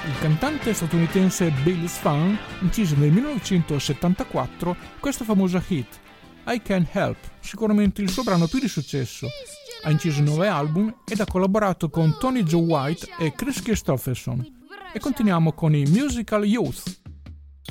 Il cantante statunitense Billy Swan incise nel 1974 questo famoso hit, I Can't Help, sicuramente il suo brano più di successo. Ha inciso 9 album ed ha collaborato con Tony Joe White e Chris Christopherson. E continuiamo con i Musical Youth.